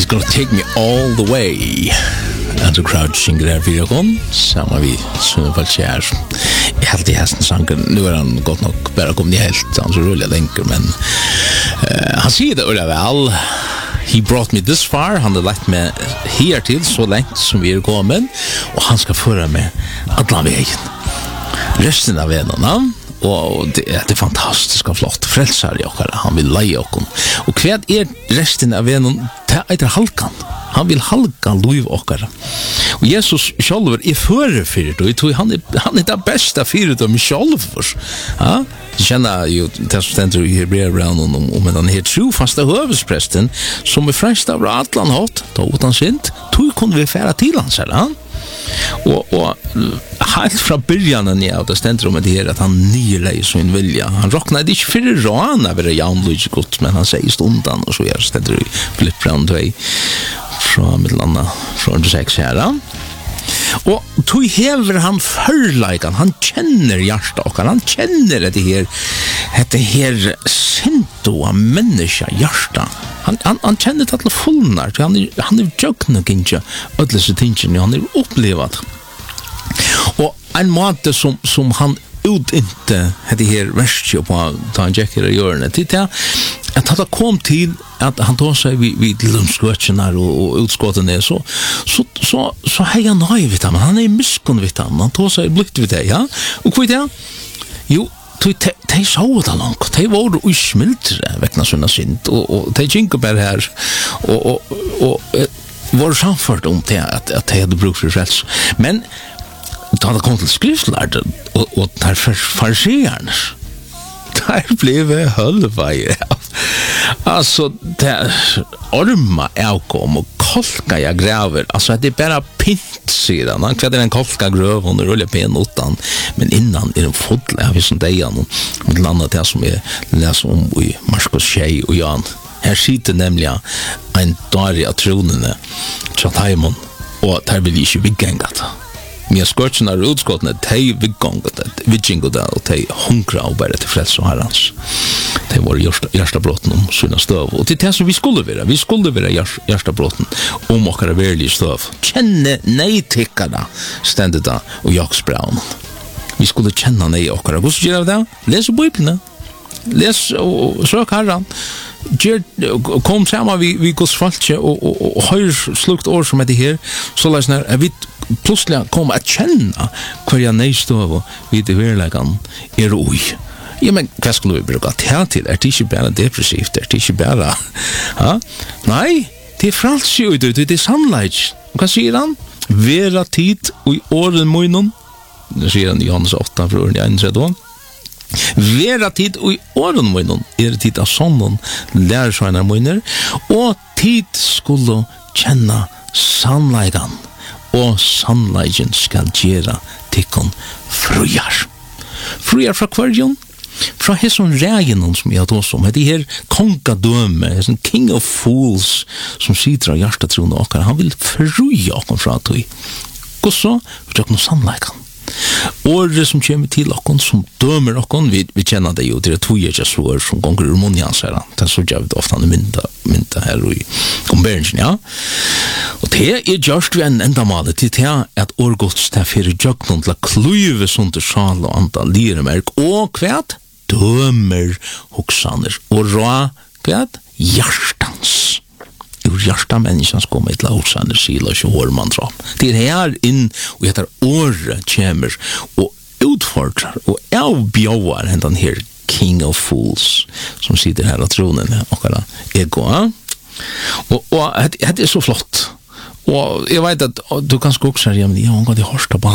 He's gonna take me all the way. And the crowd synger der for dere, sammen vi Sunnefald Kjær. Jeg held i hesten sangen, nu han godt nok bare kommet i helt, han så rullet lenker, men han sier det øyla vel. He brought me this far, han har lagt meg her til, så lengt som vi kommet, og han skal føre meg alle veien. Resten av vennerne, og det er fantastisk og flott. Frelsar i okkara, han vil leie okkon. Og hva resten av vennerne? Det er halkan. Han vil halka liv okkara. Og Jesus sjálfur fører fyrir det, han er det beste fyrir det med sjálfur. Ja? Kjenner jo det som stender i Hebreerbrevet om den her trofaste høvespresten som frelst av atlan hatt, da utan synd, tog kunne vi færa til hans, eller? Og helt fra byrjanen det stender om det her at han nyrlei sin vilja. Han råknade ikke fyrir rån av det jaunløyge godt, men han sier stundan, og så stender i Filippbrevet 2 fra middelanda, fra 6 her. Og tog hever han førleikan, han kjenner hjertet okkar, han kjenner det her sinto av menneska hjertet. Han kjenner det til fullnar, han er jøkna kinja, ødlese tingene, han er opplevet. Og en måte som han inte det her verset på ta en jekker og gjøre det, at han kom til at han tar seg vid lumskvøtjene og utskottene, så hei han nøy vidt ham, han er miskunn vidt ham, han tar seg blitt vidt det, ja? Og hva er det? Jo, de sa det langt, de var usmildre vekkna sånne synd, og de gikk bare her, og var samført om det, at de hadde bruk for frels. Men da det kom til skriftlærte, og der fariseerne, der ble hølveier. Altså, det orma kom og kolka jeg graver. Altså, det bare pint, sier han. Han kvedder en kolka grøv, hun ruller pen utan, men innan den fodle, jeg visste det igjen, med landet det som jeg leser om i Marskos Tjei og Jan. Her sitter nemlig en dag av tronene, Tjataimon, og der vil jeg ikke byggengat. Men skortsen av utskottene, de vidginget det, og de hunkra og bare til frels og herrens. De var hjertabrotten om sina støv. Og til det som vi skulle være hjertabrotten om okkara verlige støv. Kjenne nei-tikkerne, stendet da, og jaksbraun. Vi skulle kjenne nei okkara. Hvordan gjør vi det? Les Bibelen. Les og søk herren. Kom sammen vi gos falske og høyr slukt år som er det her, så løsner vi plutselig kom at kjenne hver jeg neistøv og vi det verleggen ui. Ja, men hva skulle vi bruke til? Det ikke bare depressivt, det ikke bare... Nei, det fralse ut, det sannleik. Hva sier han? Vera tid og i åren munnen. Det sier han i Johannes 8, fra åren i 1. Vera tid og i åren munnen det tid av sonnen lærersveinar munner, og tid skulle kjenne sannleikan, og sannleiken skal gjøre tikkun frujar. Frujar fra kvarjon, fra hesson regenon som jeg har tås om, det her kongadøme, hesson king of fools som sitter av hjertetroende okkar, han vil fruja okkar fra tog. Gåså, vi tjokk noe sannleikan. Året som kommer til okkon, som dømer okkon, vi kjenner det jo, det er tvojegesår som gonger ur munnen hans her, det er så gjør vi det ofte mynda her i omberingen, ja. Og det er gjørst vi en enda malet til det at årgods det er fyrir jøknon til å kluve sånt sjal og antall liremerk, og kvæt dømer hoksaner, og rå kvæt hjertans. Ur hjärsta människans kommer ett lausan sila och horman drap. Det är här in och heter året kommer och utfordrar och avbjöar den här king of fools som sitter här på tronen och alla ego. Och det är så flott. Och jag vet att du kan också säga men jag har inte hört på